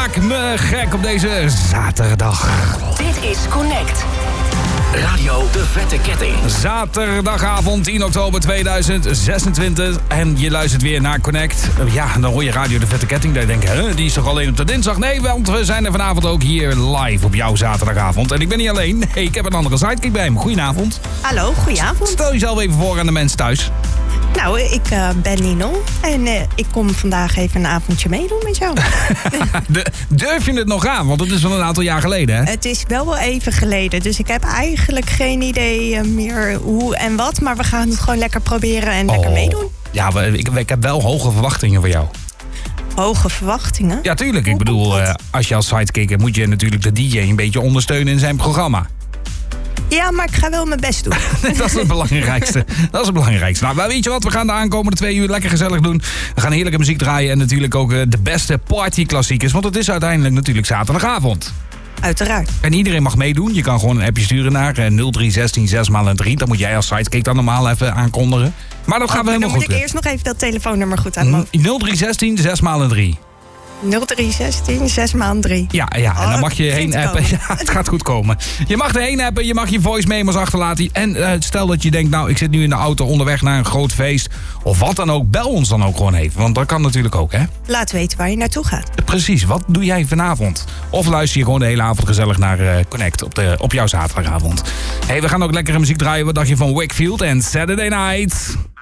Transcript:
Maak me gek op deze zaterdag. Dit is Connect. Radio De Vette Ketting. Zaterdagavond 10 oktober 2026. En je luistert weer naar Connect. Ja, dan hoor je Radio De Vette Ketting. Daar denk je, die is toch alleen op de dinsdag? Nee, want we zijn er vanavond ook hier live op jouw zaterdagavond. En ik ben niet alleen. Nee, ik heb een andere sidekick bij me. Goedenavond. Hallo, goedenavond. Stel jezelf even voor aan de mensen thuis. Nou, ik ben Ninon en ik kom vandaag even een avondje meedoen met jou. Durf je het nog aan? Want het is wel een aantal jaar geleden, hè? Het is wel even geleden, dus ik heb eigenlijk geen idee meer hoe en wat. Maar we gaan het gewoon lekker proberen en lekker meedoen. Ja, ik heb wel hoge verwachtingen voor jou. Hoge verwachtingen? Ja, tuurlijk. Ik bedoel, als je als sidekicker moet je natuurlijk de DJ een beetje ondersteunen in zijn programma. Ja, maar ik ga wel mijn best doen. Dat is het belangrijkste. Dat is het belangrijkste. Nou, weet je wat? We gaan de aankomende 2 uur lekker gezellig doen. We gaan heerlijke muziek draaien en natuurlijk ook de beste partyklassiekers. Want het is uiteindelijk natuurlijk zaterdagavond. Uiteraard. En iedereen mag meedoen. Je kan gewoon een appje sturen naar 0316 6x3. Dat moet jij als sidekick dan normaal even aankondigen. Maar dat gaan we helemaal goed. Dan moet ik eerst nog even dat telefoonnummer goed aan. 0316 6x3. 0316 6x3. Ja, en dan mag je heen appen. Ja, het gaat goed komen. Je mag erheen appen, je mag je voice memos achterlaten. En stel dat je denkt, nou, ik zit nu in de auto onderweg naar een groot feest. Of wat dan ook, bel ons dan ook gewoon even. Want dat kan natuurlijk ook, hè? Laat weten waar je naartoe gaat. Precies, wat doe jij vanavond? Of luister je gewoon de hele avond gezellig naar Connect op jouw zaterdagavond. Hey, we gaan ook lekkere muziek draaien. Wat dacht je van Wakefield en Saturday Night?